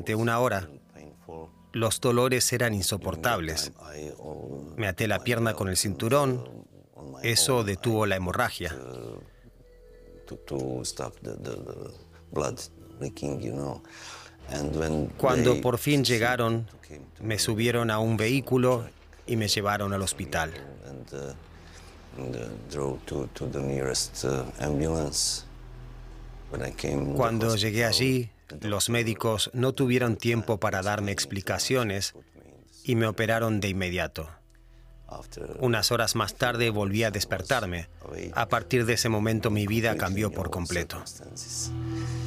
durante 1 hora. Los dolores eran insoportables. Me até la pierna con el cinturón. Eso detuvo la hemorragia. Cuando por fin llegaron, me subieron a un vehículo y me llevaron al hospital. Cuando llegué allí, los médicos no tuvieron tiempo para darme explicaciones y me operaron de inmediato. Unas horas más tarde volví a despertarme. A partir de ese momento mi vida cambió por completo.